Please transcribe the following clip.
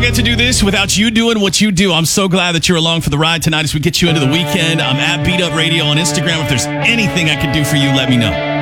get to do this without you doing what you do. I'm so glad that you're along for the ride tonight as we get you into the weekend. I'm at Beat Up Radio on Instagram. If there's anything I can do for you, let me know.